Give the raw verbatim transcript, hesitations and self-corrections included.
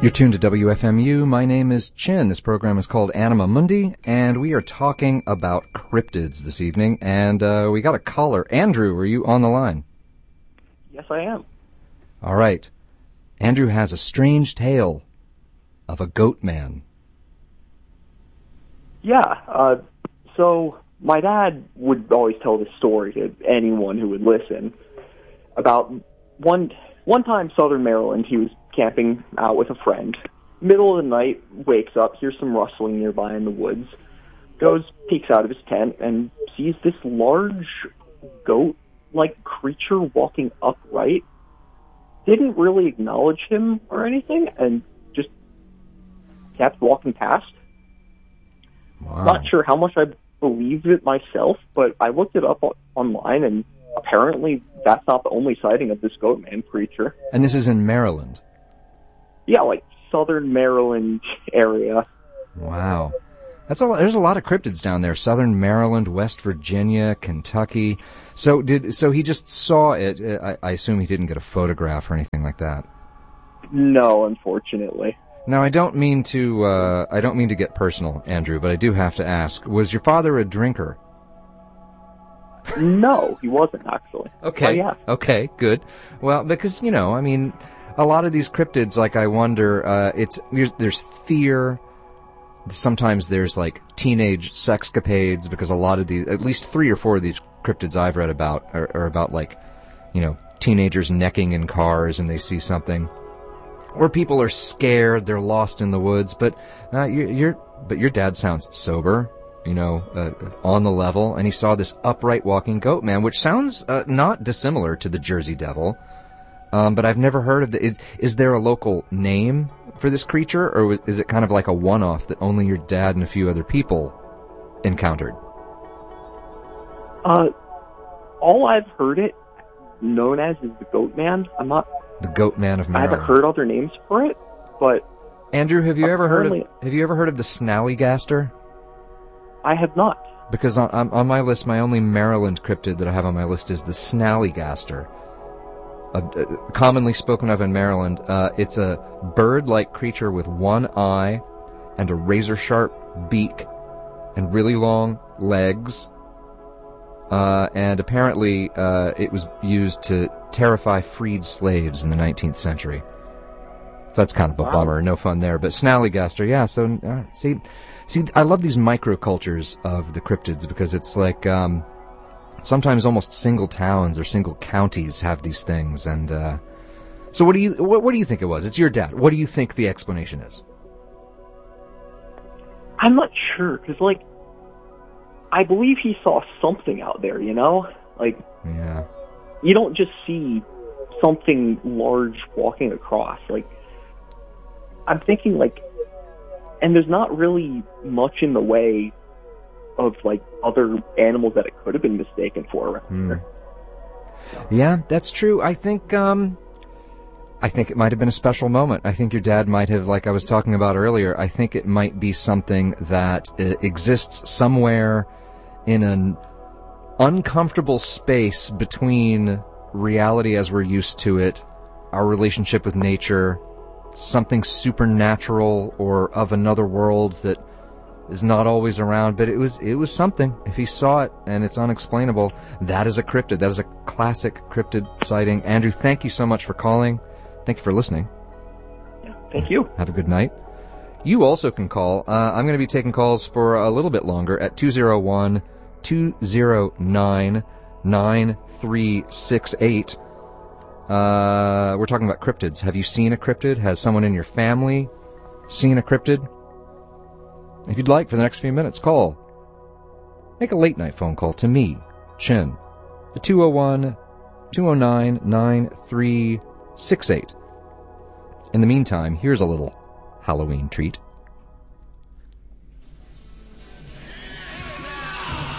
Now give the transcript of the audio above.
You're tuned to W F M U. My name is Chin. This program is called Anima Mundi, and we are talking about cryptids this evening. And uh, we got a caller. Andrew, are you on the line? Yes, I am. All right. Andrew has a strange tale of a goat man. Yeah, uh, so my dad would always tell this story to anyone who would listen about one one time Southern Maryland. He was camping out with a friend. Middle of the night, wakes up, hears some rustling nearby in the woods, goes, peeks out of his tent, and sees this large goat-like creature walking upright. Didn't really acknowledge him or anything, and just kept walking past. Wow. Not sure how much I believed it myself, but I looked it up o- online, and apparently that's not the only sighting of this goat man creature. And this is in Maryland? Yeah, like Southern Maryland area. Wow. That's a lot, there's a lot of cryptids down there. Southern Maryland, West Virginia, Kentucky. So did so he just saw it. I, I assume he didn't get a photograph or anything like that. No, unfortunately. Now, I don't mean to uh, I don't mean to get personal, Andrew, but I do have to ask, was your father a drinker? No, he wasn't, actually. Okay. But yeah. Okay, good. Well, because, you know, I mean, a lot of these cryptids, like, I wonder, uh, it's, there's, there's fear. Sometimes there's, like, teenage sexcapades, because a lot of these, at least three or four of these cryptids I've read about are, are about, like, you know, teenagers necking in cars and they see something. Or people are scared, they're lost in the woods, but, uh, you, you're, but your dad sounds sober. You know, uh, on the level, and he saw this upright walking goat man, which sounds uh, not dissimilar to the Jersey Devil. Um, but I've never heard of the. Is, is there a local name for this creature, or is it kind of like a one-off that only your dad and a few other people encountered? Uh, all I've heard it known as is the goat man. I'm not. The goat man of I Maryland. haven't heard other names for it, but. Andrew, have you ever heard of? Apparently- Have you ever heard of the snallygaster? I have not. Because on, on my list, my only Maryland cryptid that I have on my list is the snallygaster. Uh, uh, commonly spoken of in Maryland, uh, it's a bird-like creature with one eye and a razor-sharp beak and really long legs. Uh, and apparently, uh, it was used to terrify freed slaves in the nineteenth century. So that's kind of a Wow. bummer. No fun there. But snallygaster, yeah, so, uh, see... See, I love these microcultures of the cryptids because it's like um, sometimes almost single towns or single counties have these things. And uh, so, what do you what, what do you think it was? It's your dad. What do you think the explanation is? I'm not sure, because, like, I believe he saw something out there, you know? Like, Yeah. you don't just see something large walking across. Like, I'm thinking, like, and there's not really much in the way of, like, other animals that it could have been mistaken for around Mm. here. Yeah, that's true. I think um, I think it might have been a special moment. I think your dad might have, like I was talking about earlier, I think it might be something that uh, exists somewhere in an uncomfortable space between reality as we're used to it, our relationship with nature, something supernatural or of another world that is not always around, but it was it was something. If he saw it and it's unexplainable, that is a cryptid. That is a classic cryptid sighting. Andrew, thank you so much for calling. Thank you for listening. Yeah, thank you. Have a good night. You also can call. Uh, I'm going to be taking calls for a little bit longer at two oh one, two oh nine, nine three six eight. Uh, we're talking about cryptids. Have you seen a cryptid? Has someone in your family seen a cryptid? If you'd like, for the next few minutes, call. Make a late night phone call to me, Chin, at two oh one, two oh nine, nine three six eight. In the meantime, here's a little Halloween treat.